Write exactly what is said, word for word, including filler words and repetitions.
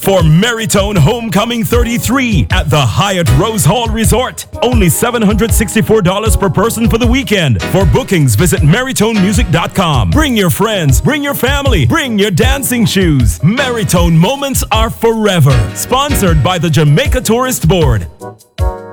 for Maritone Homecoming thirty-three at the Hyatt Rose Hall Resort. Only seven hundred sixty-four dollars per person for the weekend. For bookings, visit maritone music dot com. Bring your friends, bring your family, bring your dancing shoes. Maritone moments are forever. Sponsored by the Jamaica Tourist Board.